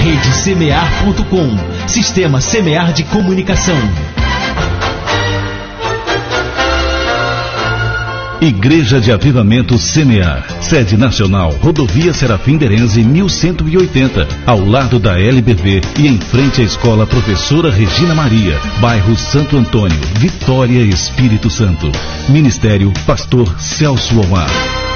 Rede Semear.com, Sistema Semear de Comunicação. Igreja de Avivamento Semear, sede nacional, Rodovia Serafim Derenze 1180, ao lado da LBV e em frente à Escola Professora Regina Maria, bairro Santo Antônio, Vitória, Espírito Santo. Ministério Pastor Celso Omar.